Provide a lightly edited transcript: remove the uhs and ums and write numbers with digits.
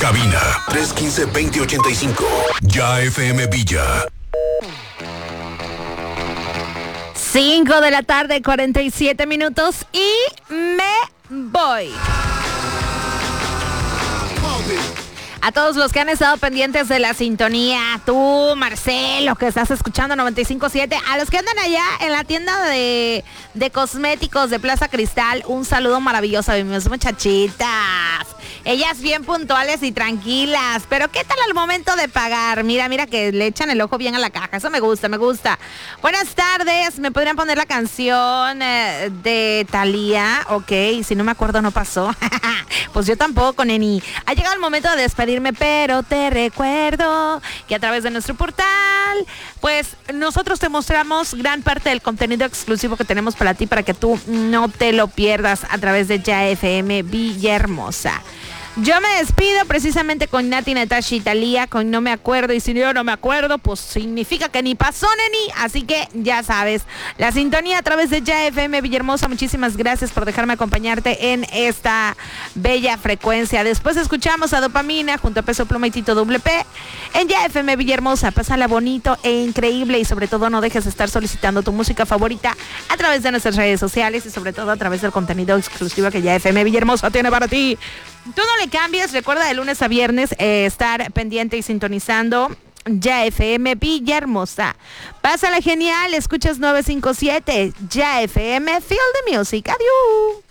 cabina 315-2085. Ya FM Villa. 5 de la tarde, 47 minutos y me voy. A todos los que han estado pendientes de la sintonía, tú, Marcelo, que estás escuchando 95.7, a los que andan allá en la tienda de cosméticos de Plaza Cristal, un saludo maravilloso a mis muchachitas. Ellas bien puntuales y tranquilas, pero ¿qué tal al momento de pagar? Mira que le echan el ojo bien a la caja, eso me gusta. Buenas tardes, ¿me podrían poner la canción de Thalía? Ok, si no me acuerdo no pasó. Pues yo tampoco, neni. Ha llegado el momento de despedirme, pero te recuerdo que a través de nuestro portal, pues nosotros te mostramos gran parte del contenido exclusivo que tenemos para ti, para que tú no te lo pierdas a través de Ya FM Villahermosa. Yo me despido precisamente con Nati, Natasha y Thalía, con No Me Acuerdo, y si yo no me acuerdo, pues significa que ni pasó, neni, así que ya sabes, la sintonía a través de Ya FM Villahermosa. Muchísimas gracias por dejarme acompañarte en esta bella frecuencia. Después escuchamos a Dopamina junto a Peso Pluma y Tito WP en Ya FM Villahermosa. Pásala bonito e increíble, y sobre todo no dejes de estar solicitando tu música favorita a través de nuestras redes sociales y sobre todo a través del contenido exclusivo que Ya FM Villahermosa tiene para ti. Tú no le cambies, recuerda de lunes a viernes estar pendiente y sintonizando Ya FM Villahermosa. Pásala genial, escuchas 957 Ya FM Feel the Music. Adiós.